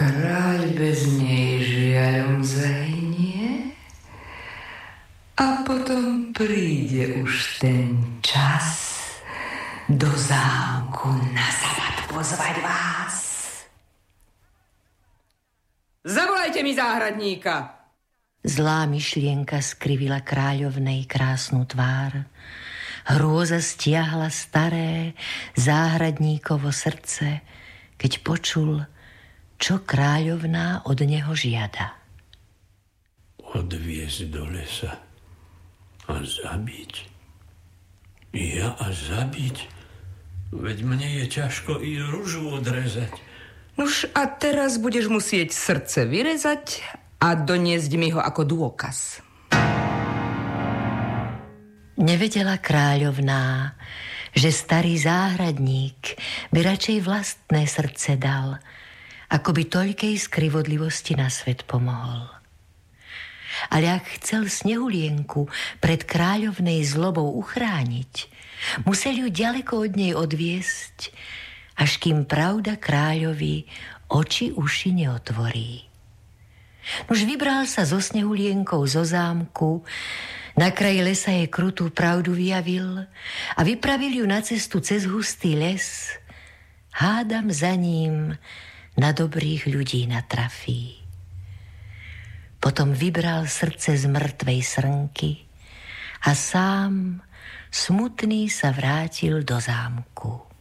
kráľ bez nej žiaľom zahynie a potom príde už ten čas do zámku na západ pozvať vás. Zavolajte mi záhradníka. Zlá myšlienka skrivila kráľovnej krásnu tvár. Hrôza stiahla staré záhradníkovo srdce, keď počul, čo kráľovná od neho žiada. Odviesť do lesa a zabiť. Ja a zabiť? Veď mne je ťažko i ružu odrezať. Nuž a teraz budeš musieť srdce vyrezať a doniesť mi ho ako dôkaz. Nevedela kráľovná, že starý záhradník by radšej vlastné srdce dal, ako by toľkej skrivodlivosti na svet pomohol. Ale ak chcel Snehulienku pred kráľovnej zlobou uchrániť, musel ju ďaleko od nej odviesť, až kým pravda kráľovi oči uši neotvorí. Nuž vybral sa so Snehulienkou zo zámku, na kraji lesa jej krutú pravdu vyjavil a vypravil ju na cestu cez hustý les. Hádam za ním na dobrých ľudí natrafí. Potom vybral srdce z mŕtvej srnky a sám smutný sa vrátil do zámku.